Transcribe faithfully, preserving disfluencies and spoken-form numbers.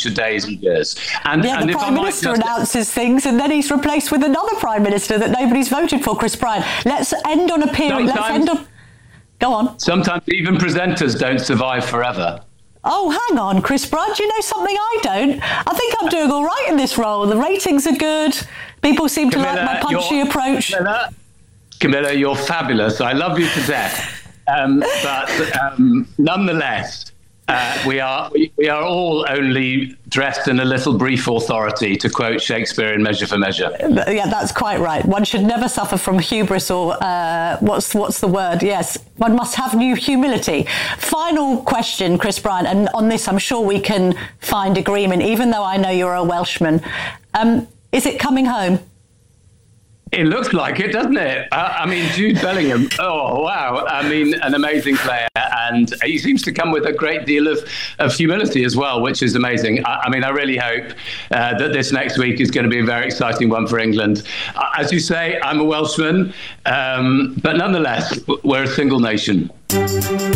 future days and years. And, yeah, and the if Prime I Minister just... announces things and then he's replaced with another Prime Minister that nobody's voted for, Chris Bryant. Let's end on a period. Let's end on... Go on. Sometimes even presenters don't survive forever. Oh, hang on, Chris Bryant. Do you know something I don't? I think I'm doing all right in this role. The ratings are good. People seem to Camilla, like my punchy approach. Camilla, Camilla, you're fabulous. I love you to death. Um, but um, nonetheless, uh, we are we, we are all only dressed in a little brief authority, to quote Shakespeare in Measure for Measure. Yeah, that's quite right. One should never suffer from hubris or uh, what's what's the word? Yes, one must have new humility. Final question, Chris Bryant, and on this I'm sure we can find agreement, even though I know you're a Welshman. Um, is it coming home? It looks like it, doesn't it? Uh, I mean, Jude Bellingham, oh, wow. I mean, an amazing player. And he seems to come with a great deal of, of humility as well, which is amazing. I, I mean, I really hope uh, that this next week is going to be a very exciting one for England. Uh, as you say, I'm a Welshman, um, but nonetheless, we're a single nation.